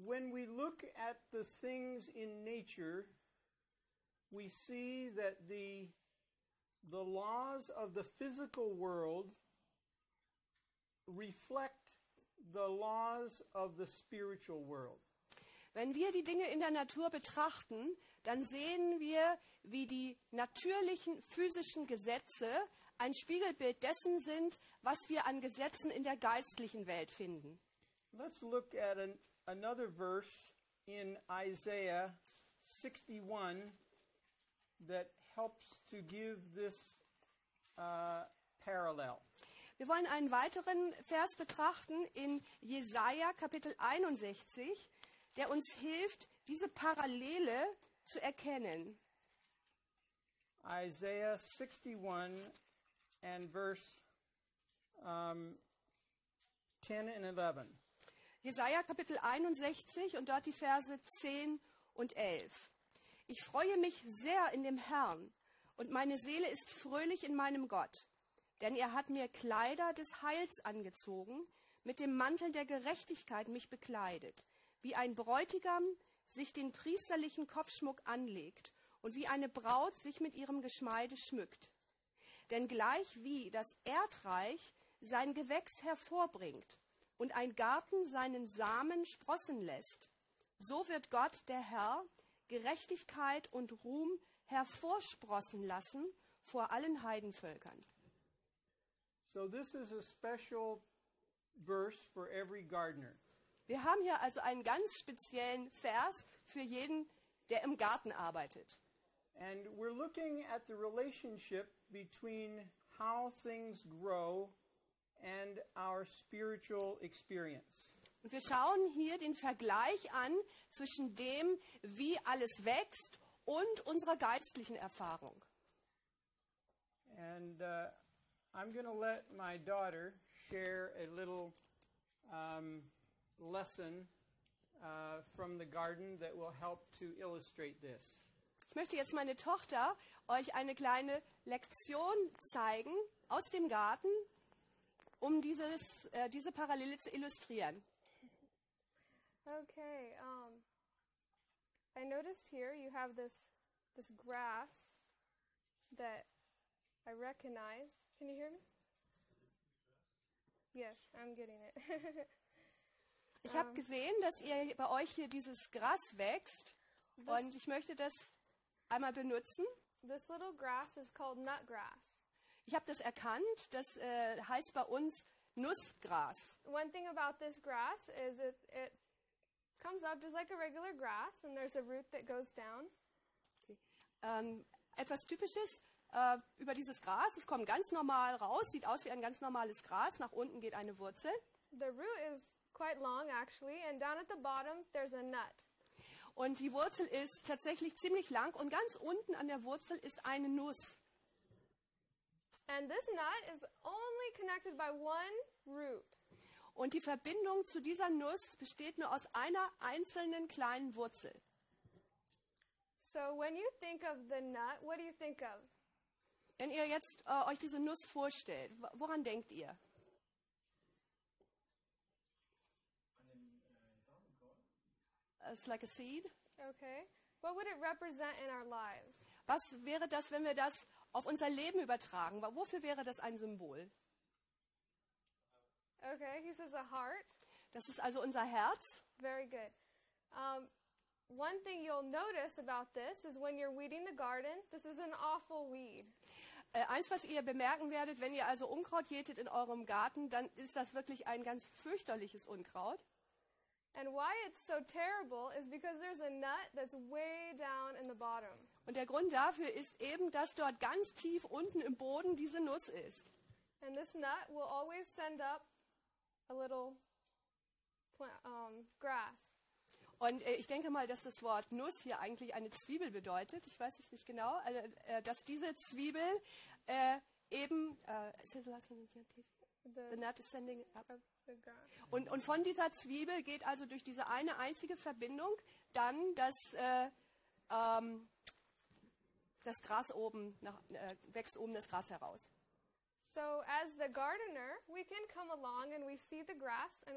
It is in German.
when we look at the things in nature, we see that the laws of the physical world reflect the laws of the spiritual world. Wenn wir die Dinge in der Natur betrachten, dann sehen wir, wie die natürlichen physischen Gesetze ein Spiegelbild dessen sind, was wir an Gesetzen in der geistlichen Welt finden. Let's look at another verse in Isaiah 61 that helps to give this parallel. Wir wollen einen weiteren Vers betrachten in Jesaja Kapitel 61, der uns hilft, diese Parallele zu erkennen. Isaiah 61 and verse 10 and 11. Jesaja Kapitel 61 und dort die Verse 10 und 11. Ich freue mich sehr in dem Herrn und meine Seele ist fröhlich in meinem Gott, denn er hat mir Kleider des Heils angezogen, mit dem Mantel der Gerechtigkeit mich bekleidet, wie ein Bräutigam sich den priesterlichen Kopfschmuck anlegt und wie eine Braut sich mit ihrem Geschmeide schmückt. Denn gleich wie das Erdreich sein Gewächs hervorbringt und ein Garten seinen Samen sprossen lässt, so wird Gott, der Herr, Gerechtigkeit und Ruhm hervorsprossen lassen vor allen Heidenvölkern. So this is a special verse for every gardener. Wir haben hier also einen ganz speziellen Vers für jeden, der im Garten arbeitet. And we're looking at the relationship between how things grow and our spiritual experience. Und wir schauen hier den Vergleich an zwischen dem, wie alles wächst und unserer geistlichen Erfahrung. And I'm going to let my daughter share a little lesson from the garden that will help to illustrate this. Ich möchte jetzt meine Tochter euch eine kleine Lektion zeigen aus dem Garten, um diese Parallele zu illustrieren. Okay, I noticed here you have this grass that I recognize. Can you hear me? Yes, I'm getting it. Ich habe gesehen, dass ihr bei euch hier dieses Gras wächst und ich möchte das einmal benutzen. This little grass is called nutgrass. Ich habe das erkannt, das heißt bei uns Nussgras. One thing about this grass is it comes up just like a regular grass and there's a root that goes down. Okay. Etwas Typisches über dieses Gras, es kommt ganz normal raus, sieht aus wie ein ganz normales Gras, nach unten geht eine Wurzel. The root is quite long actually and down at the bottom there's a nut. Und die Wurzel ist tatsächlich ziemlich lang und ganz unten an der Wurzel ist eine Nuss. And this nut is only connected by one root. Und die Verbindung zu dieser Nuss besteht nur aus einer einzelnen kleinen Wurzel. So when you think of the nut, what do you think of? Wenn ihr jetzt euch diese Nuss vorstellt, woran denkt ihr? It's like a seed. Okay. What would it represent in our lives? Was wäre das, wenn wir das auf unser Leben übertragen? Wofür wäre das ein Symbol? Okay, he says a heart. Das ist also unser Herz. Very good. One thing you'll notice about this is when you're weeding the garden, this is an awful weed. Eins, was ihr bemerken werdet, wenn ihr also Unkraut jätet in eurem Garten, dann ist das wirklich ein ganz fürchterliches Unkraut. And why it's so terrible is because there's a nut that's way down in the bottom. Und der Grund dafür ist eben, dass dort ganz tief unten im Boden diese Nuss ist. And this nut will always send up a little grass. Und ich denke mal, dass das Wort Nuss hier eigentlich eine Zwiebel bedeutet. Ich weiß es nicht genau. Dass diese Zwiebel eben... the nut is sending up. Und von dieser Zwiebel geht also durch diese eine einzige Verbindung dann das Gras oben, wächst oben das Gras heraus. So as the gardener, we can come along and we see the grass and